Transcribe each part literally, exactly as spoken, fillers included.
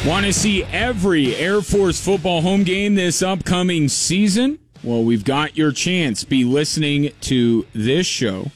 Want to see every Air Force football home game this upcoming season? Well, we've got your chance. Be listening to this show.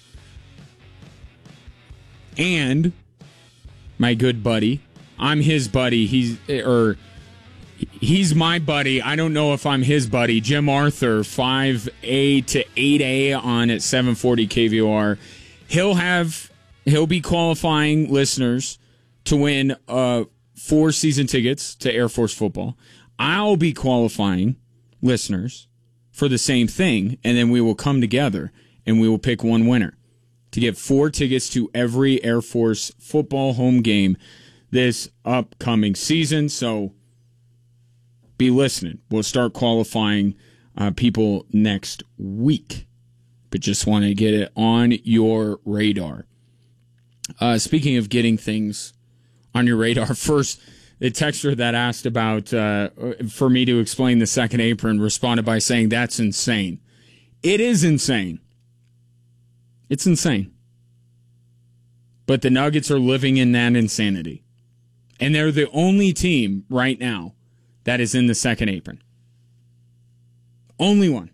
And my good buddy, I'm his buddy. He's or he's my buddy. I don't know if I'm his buddy. Jim Arthur, five A to eight A on at seven forty K V O R. He'll have he'll be qualifying listeners to win uh four season tickets to Air Force football. I'll be qualifying listeners for the same thing, and then we will come together and we will pick one winner to get four tickets to every Air Force football home game this upcoming season. So be listening. We'll start qualifying uh, people next week, but just want to get it on your radar. Uh, speaking of getting things on your radar, first, the texter that asked about uh, for me to explain the second apron responded by saying, that's insane. It is insane. It's insane. But the Nuggets are living in that insanity. And they're the only team right now that is in the second apron. Only one.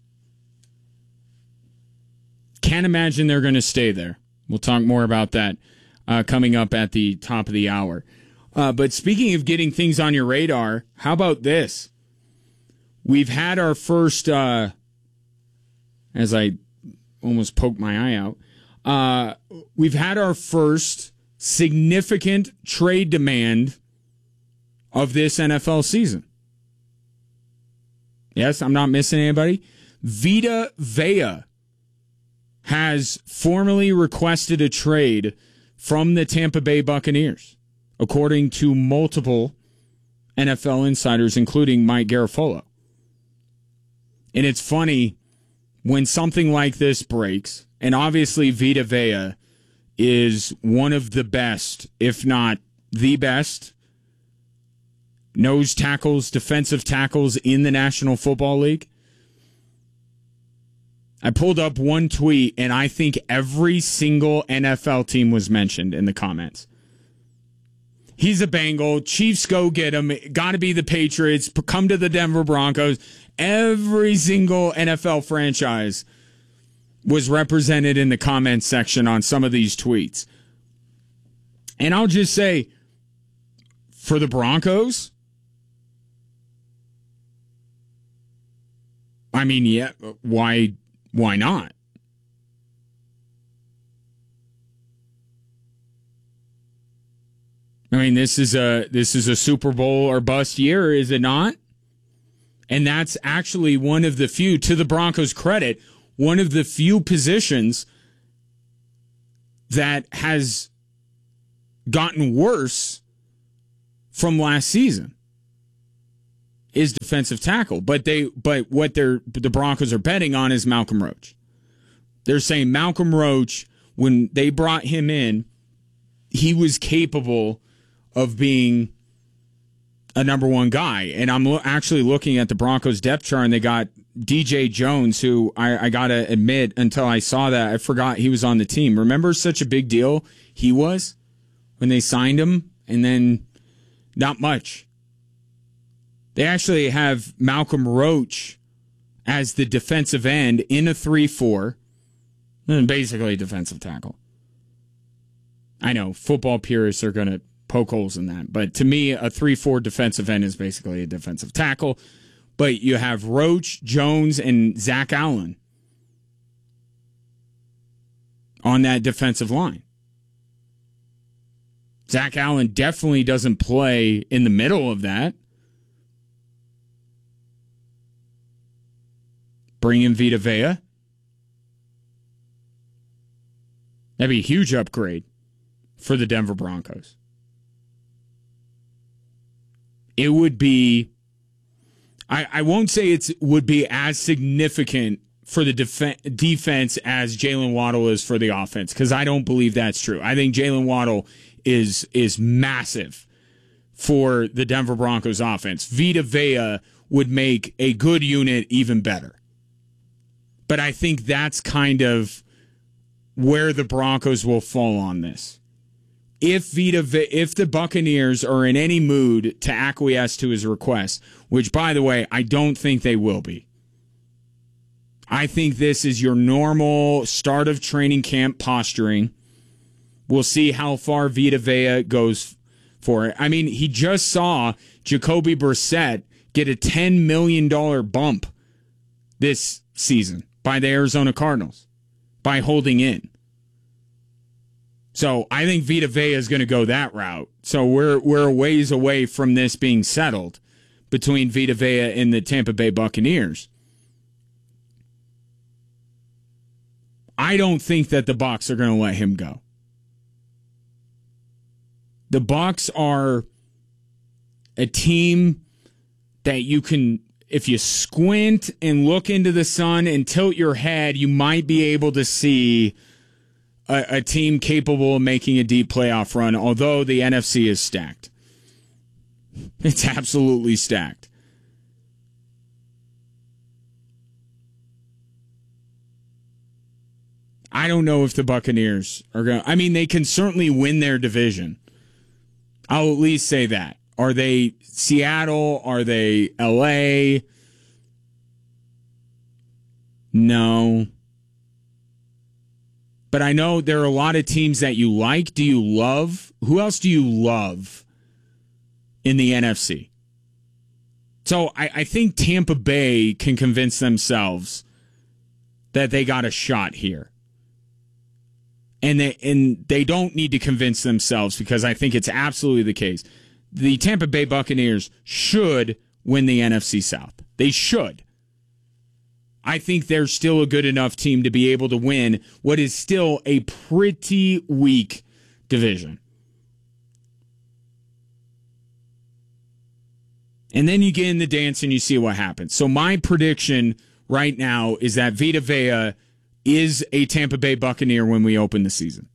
Can't imagine they're going to stay there. We'll talk more about that uh, coming up at the top of the hour. Uh, but speaking of getting things on your radar, how about this? We've had our first, uh, as I almost poked my eye out, uh, we've had our first significant trade demand of this N F L season. Yes, I'm not missing anybody. Vita Vea has formally requested a trade from the Tampa Bay Buccaneers, according to multiple N F L insiders, including Mike Garafolo. And it's funny when something like this breaks, and obviously Vita Vea is one of the best, if not the best, nose tackles, defensive tackles in the National Football League. I pulled up one tweet, and I think every single N F L team was mentioned in the comments. He's a Bengal. Chiefs go get him. Got to be the Patriots. Come to the Denver Broncos. Every single N F L franchise was represented in the comments section on some of these tweets. And I'll just say, for the Broncos, I mean, yeah, why, why not? I mean, this is a this is a Super Bowl or bust year, is it not? And that's actually one of the few, to the Broncos' credit, one of the few positions that has gotten worse from last season is defensive tackle. But they but what they're the Broncos are betting on is Malcolm Roach. They're saying Malcolm Roach, when they brought him in, he was capable of being a number one guy. And I'm lo- actually looking at the Broncos depth chart, and they got D J Jones, who I, I got to admit, until I saw that, I forgot he was on the team. Remember such a big deal he was when they signed him, and then not much. They actually have Malcolm Roach as the defensive end in a three four, and basically a defensive tackle. I know football purists are going to poke holes in that, but to me, a three four defensive end is basically a defensive tackle. But you have Roach, Jones, and Zach Allen on that defensive line. Zach Allen definitely doesn't play in the middle of that. Bring in Vita Vea. That'd be a huge upgrade for the Denver Broncos. It would be, I, I won't say it would be as significant for the def- defense as Jalen Waddle is for the offense, because I don't believe that's true. I think Jalen Waddle is is massive for the Denver Broncos offense. Vita Vea would make a good unit even better. But I think that's kind of where the Broncos will fall on this. if Vita, if the Buccaneers are in any mood to acquiesce to his request, which, by the way, I don't think they will be. I think this is your normal start of training camp posturing. We'll see how far Vita Vea goes for it. I mean, he just saw Jacoby Brissett get a ten million dollars bump this season by the Arizona Cardinals by holding in. So I think Vita Vea is going to go that route. So we're we're a ways away from this being settled between Vita Vea and the Tampa Bay Buccaneers. I don't think that the Bucs are going to let him go. The Bucs are a team that you can, if you squint and look into the sun and tilt your head, you might be able to see a, a team capable of making a deep playoff run, although the N F C is stacked. It's absolutely stacked. I don't know if the Buccaneers are going to, I mean, they can certainly win their division. I'll at least say that. Are they Seattle? Are they L A? No. But I know there are a lot of teams that you like. Do you love? Who else do you love in the N F C? So I, I think Tampa Bay can convince themselves that they got a shot here. And they, and they don't need to convince themselves, because I think it's absolutely the case. The Tampa Bay Buccaneers should win the N F C South. They should. I think they're still a good enough team to be able to win what is still a pretty weak division. And then you get in the dance and you see what happens. So my prediction right now is that Vita Vea is a Tampa Bay Buccaneer when we open the season.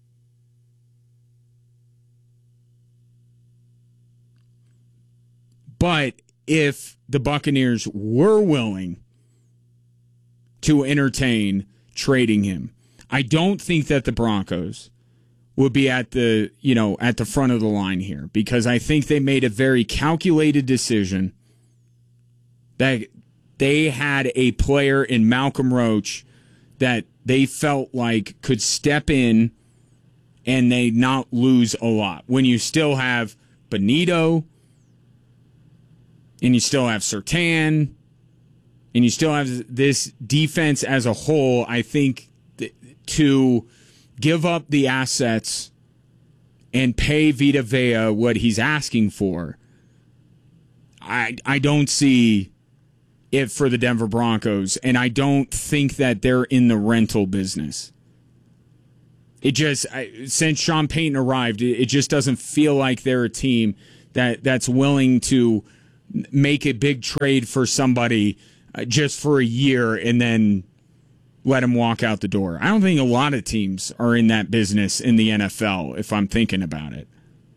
But if the Buccaneers were willing to entertain trading him, I don't think that the Broncos would be at the, you know, at the front of the line here, because I think they made a very calculated decision that they had a player in Malcolm Roach that they felt like could step in and they not lose a lot. When you still have Benito, and you still have Surtain, and you still have this defense as a whole, I think th- to give up the assets and pay Vita Vea what he's asking for, I I don't see it for the Denver Broncos, and I don't think that they're in the rental business. It just, I, since Sean Payton arrived, it, it just doesn't feel like they're a team that, that's willing to make a big trade for somebody uh, just for a year and then let him walk out the door. I don't think a lot of teams are in that business in the N F L, if I'm thinking about it.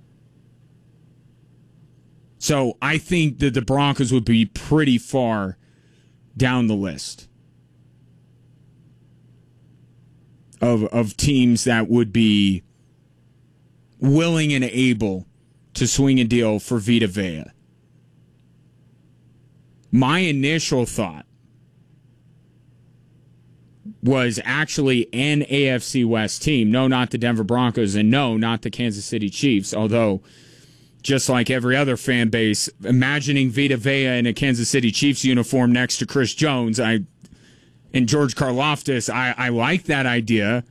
So I think that the Broncos would be pretty far down the list of of teams that would be willing and able to swing a deal for Vita Vea. My initial thought was actually an A F C West team. No, not the Denver Broncos, and no, not the Kansas City Chiefs, although just like every other fan base, imagining Vita Vea in a Kansas City Chiefs uniform next to Chris Jones I and George Karlaftis, I, I like that idea.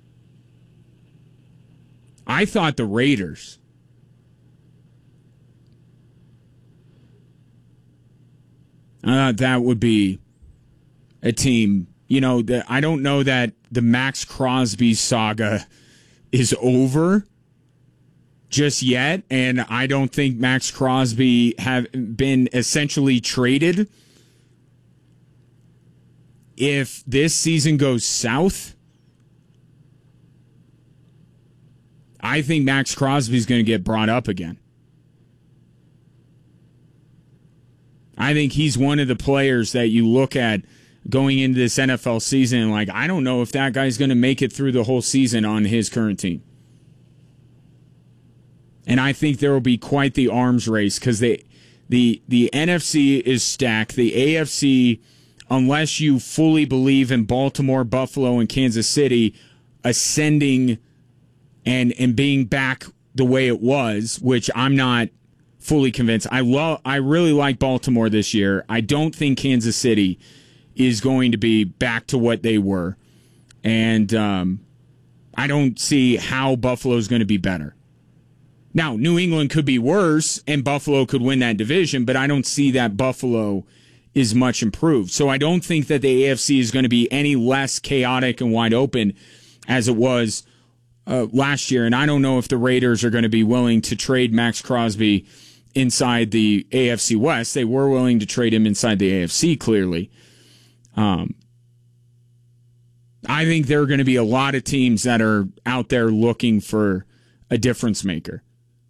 I thought the Raiders. I thought that would be a team. You know, the, I don't know that the Max Crosby saga is over just yet, and I don't think Max Crosby have been essentially traded. If this season goes south, I think Max Crosby is going to get brought up again. I think he's one of the players that you look at going into this N F L season and like, I don't know if that guy's going to make it through the whole season on his current team. And I think there will be quite the arms race because they, the, the N F C is stacked. The A F C, unless you fully believe in Baltimore, Buffalo, and Kansas City ascending and and being back the way it was, which I'm not fully convinced. I love, I really like Baltimore this year. I don't think Kansas City is going to be back to what they were. And um, I don't see how Buffalo is going to be better. Now, New England could be worse, and Buffalo could win that division, but I don't see that Buffalo is much improved. So I don't think that the A F C is going to be any less chaotic and wide open as it was uh, last year. And I don't know if the Raiders are going to be willing to trade Max Crosby inside the A F C West. They were willing to trade him inside the A F C, clearly. Um, I think there are going to be a lot of teams that are out there looking for a difference maker.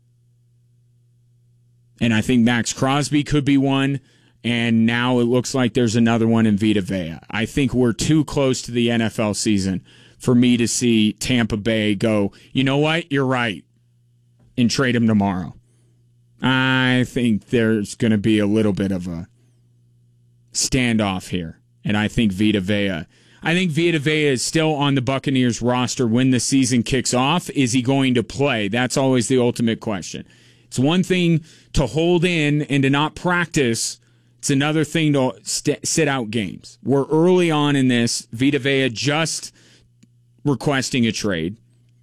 And I think Max Crosby could be one, and now it looks like there's another one in Vita Vea. I think we're too close to the N F L season for me to see Tampa Bay go, you know what, you're right, and trade him tomorrow. I think there's going to be a little bit of a standoff here, and I think Vita Vea. I think Vita Vea is still on the Buccaneers roster when the season kicks off. Is he going to play? That's always the ultimate question. It's one thing to hold in and to not practice. It's another thing to st- sit out games. We're early on in this. Vita Vea just requesting a trade.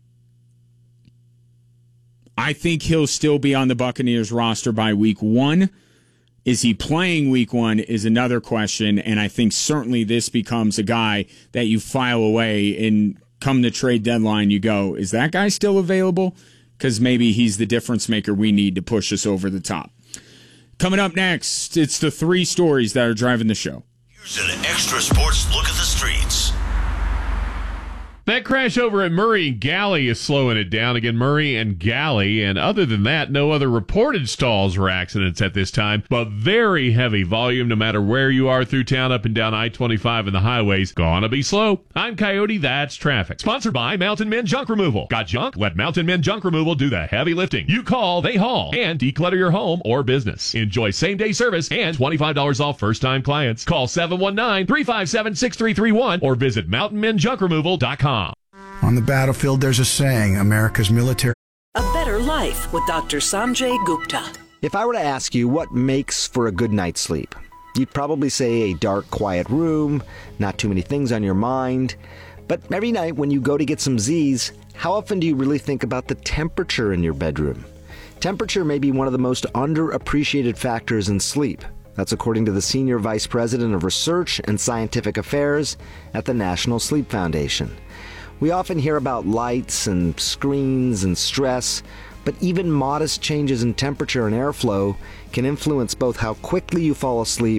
I think he'll still be on the Buccaneers roster by week one. Is he playing week one is another question, and I think certainly this becomes a guy that you file away and come the trade deadline, you go, is that guy still available? Because maybe he's the difference maker we need to push us over the top. Coming up next, it's the three stories that are driving the show. Here's an extra sports look at the streets. That crash over at Murray and Galley is slowing it down. Again, Murray and Galley. And other than that, no other reported stalls or accidents at this time. But very heavy volume no matter where you are through town, up and down I twenty-five and the highways. Gonna be slow. I'm Coyote, that's traffic. Sponsored by Mountain Men Junk Removal. Got junk? Let Mountain Men Junk Removal do the heavy lifting. You call, they haul, and declutter your home or business. Enjoy same-day service and twenty-five dollars off first-time clients. Call seven one nine, three five seven, six three three one or visit mountain men junk removal dot com. On the battlefield, there's a saying, America's military... A better life with Doctor Sanjay Gupta. If I were to ask you what makes for a good night's sleep, you'd probably say a dark, quiet room, not too many things on your mind. But every night when you go to get some Z's, how often do you really think about the temperature in your bedroom? Temperature may be one of the most underappreciated factors in sleep. That's according to the Senior Vice President of Research and Scientific Affairs at the National Sleep Foundation. We often hear about lights and screens and stress, but even modest changes in temperature and airflow can influence both how quickly you fall asleep